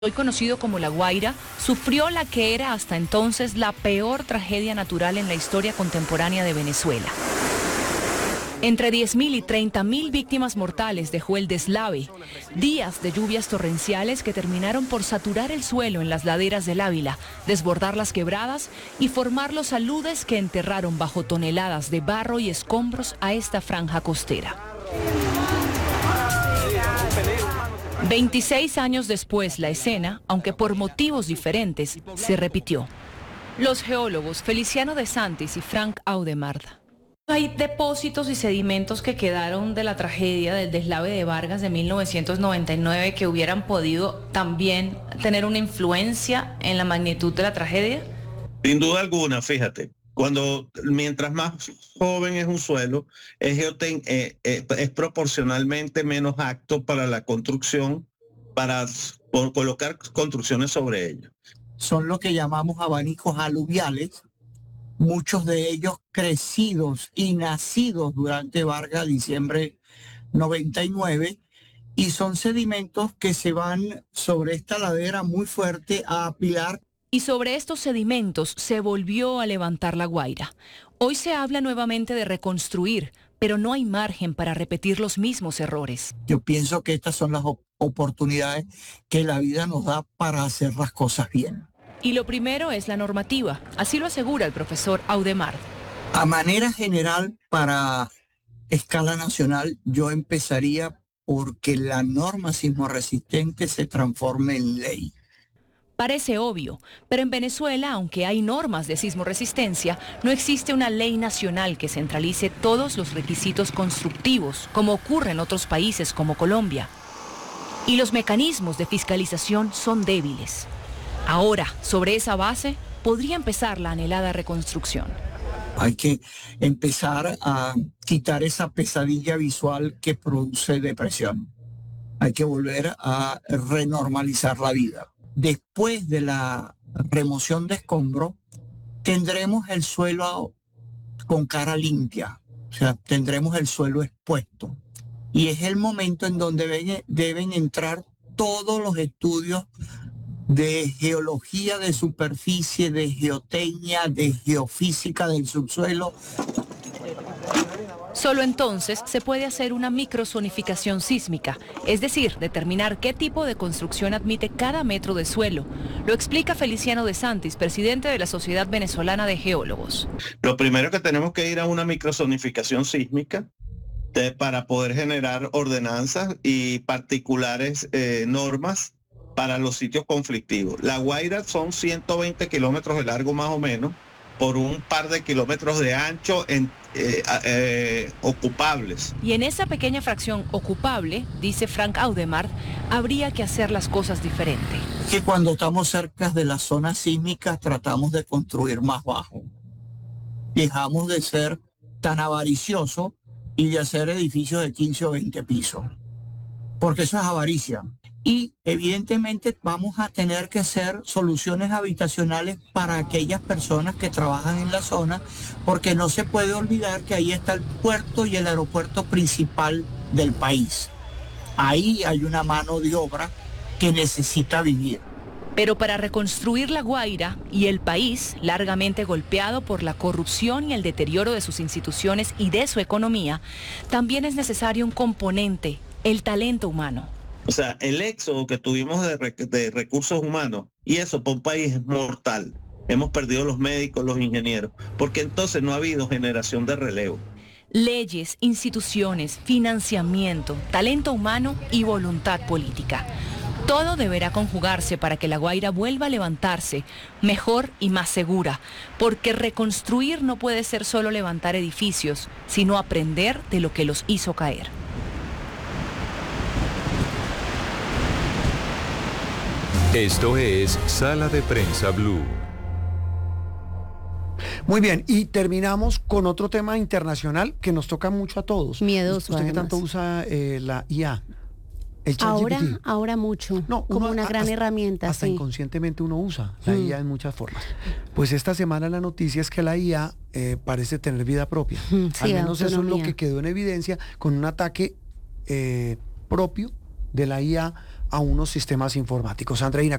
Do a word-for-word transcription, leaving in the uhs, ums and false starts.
Hoy conocido como La Guaira, sufrió la que era hasta entonces la peor tragedia natural en la historia contemporánea de Venezuela. Entre diez mil y treinta mil víctimas mortales dejó el deslave, días de lluvias torrenciales que terminaron por saturar el suelo en las laderas del Ávila, desbordar las quebradas y formar los aludes que enterraron bajo toneladas de barro y escombros a esta franja costera. veintiséis años después, la escena, aunque por motivos diferentes, se repitió. Los geólogos Feliciano de Santis y Frank Audemard. Hay depósitos y sedimentos que quedaron de la tragedia del deslave de Vargas de mil novecientos noventa y nueve que hubieran podido también tener una influencia en la magnitud de la tragedia. Sin duda alguna, fíjate. Cuando, mientras más joven es un suelo, es, geoten, eh, eh, es proporcionalmente menos apto para la construcción, para por colocar construcciones sobre ello. Son lo que llamamos abanicos aluviales, muchos de ellos crecidos y nacidos durante Vargas, diciembre noventa y nueve, y son sedimentos que se van sobre esta ladera muy fuerte a apilar. Y sobre estos sedimentos se volvió a levantar La Guaira. Hoy se habla nuevamente de reconstruir, pero no hay margen para repetir los mismos errores. Yo pienso que estas son las op- oportunidades que la vida nos da para hacer las cosas bien. Y lo primero es la normativa, así lo asegura el profesor Audemard. A manera general, para escala nacional, yo empezaría porque la norma sismorresistente se transforme en ley. Parece obvio, pero en Venezuela, aunque hay normas de sismoresistencia, no existe una ley nacional que centralice todos los requisitos constructivos, como ocurre en otros países como Colombia. Y los mecanismos de fiscalización son débiles. Ahora, sobre esa base, podría empezar la anhelada reconstrucción. Hay que empezar a quitar esa pesadilla visual que produce depresión. Hay que volver a renormalizar la vida. Después de la remoción de escombros, tendremos el suelo con cara limpia, o sea, tendremos el suelo expuesto. Y es el momento en donde deben, deben entrar todos los estudios de geología de superficie, de geotecnia, de geofísica del subsuelo. Solo entonces se puede hacer una microzonificación sísmica, es decir, determinar qué tipo de construcción admite cada metro de suelo. Lo explica Feliciano de Santis, presidente de la Sociedad Venezolana de Geólogos. Lo primero que tenemos que ir a una microzonificación sísmica de, para poder generar ordenanzas y particulares eh, normas para los sitios conflictivos. La Guaira son ciento veinte kilómetros de largo más o menos, por un par de kilómetros de ancho en, eh, eh, ocupables. Y en esa pequeña fracción ocupable, dice Frank Audemard, habría que hacer las cosas diferente. Que cuando estamos cerca de las zonas sísmicas tratamos de construir más bajo. Dejamos de ser tan avariciosos y de hacer edificios de quince o veinte pisos, porque eso es avaricia. Y evidentemente vamos a tener que hacer soluciones habitacionales para aquellas personas que trabajan en la zona, porque no se puede olvidar que ahí está el puerto y el aeropuerto principal del país. Ahí hay una mano de obra que necesita vivir. Pero para reconstruir La Guaira y el país, largamente golpeado por la corrupción y el deterioro de sus instituciones y de su economía, también es necesario un componente, el talento humano. O sea, el éxodo que tuvimos de, rec de recursos humanos, y eso para un país es mortal. Hemos perdido los médicos, los ingenieros, porque entonces no ha habido generación de relevo. Leyes, instituciones, financiamiento, talento humano y voluntad política. Todo deberá conjugarse para que La Guaira vuelva a levantarse, mejor y más segura, porque reconstruir no puede ser solo levantar edificios, sino aprender de lo que los hizo caer. Esto es Sala de Prensa Blue. Muy bien, y terminamos con otro tema internacional que nos toca mucho a todos. Miedoso, ¿Usted qué además. tanto usa eh, la I A? El Ahora, ChatGPT. ahora mucho, No, como uno una a- gran hasta- herramienta. Hasta sí. inconscientemente uno usa la Mm. I A en muchas formas. Pues esta semana la noticia es que la I A eh, parece tener vida propia. Mm, Al sí, menos eso es lo autonomía. que quedó en evidencia con un ataque eh, propio de la I A a unos sistemas informáticos. Andreina,